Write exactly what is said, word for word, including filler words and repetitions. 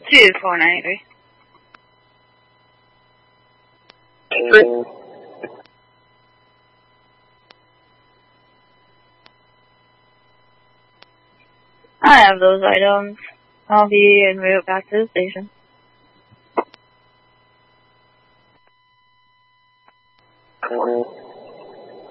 Two four ninety three. I have those items. I'll be en route back to the station. Mm-hmm.